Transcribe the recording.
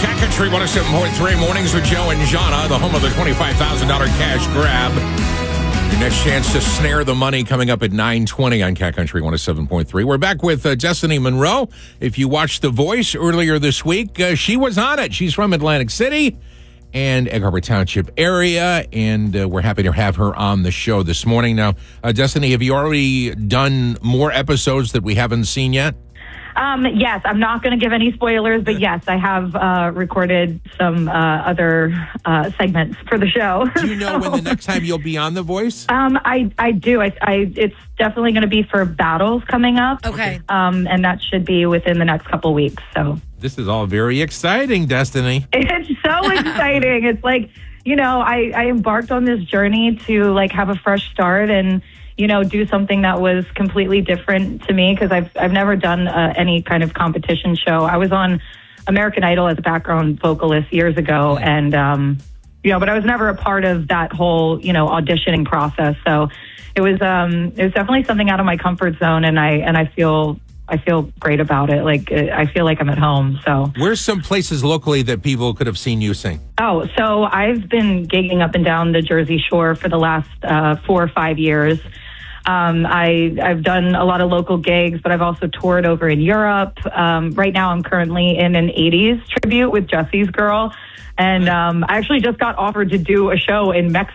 Cat Country 107.3 Mornings with Joe and Jana, the home of the $25,000 cash grab. Your next chance to snare the money coming up at 9:20 on Cat Country 107.3. We're back with Destiny Monroe. If you watched The Voice earlier this week, she was on it. She's from Atlantic City and Egg Harbor Township area, and we're happy to have her on the show this morning. Now, Destiny, have you already done more episodes that we haven't seen yet? Yes, I'm not going to give any spoilers, but yes, I have recorded some other segments for the show. Do you know when the next time you'll be on The Voice? I do. It's definitely going to be for battles coming up. Okay. And that should be within the next couple weeks. So This is all very exciting, Destiny. it's so exciting. It's like, I embarked on this journey to have a fresh start and do something that was completely different to me because I've never done any kind of competition show. I was on American Idol as a background vocalist years ago, and but I was never a part of that whole auditioning process. So it was definitely something out of my comfort zone, and I feel great about it. I feel like I'm at home. So where's some places locally that people could have seen you sing? Oh, so I've been gigging up and down the Jersey Shore for the last 4 or 5 years. I've done a lot of local gigs, but I've also toured over in Europe. Right now I'm currently in an 80s tribute with Jesse's Girl. And I actually just got offered to do a show in Mexico.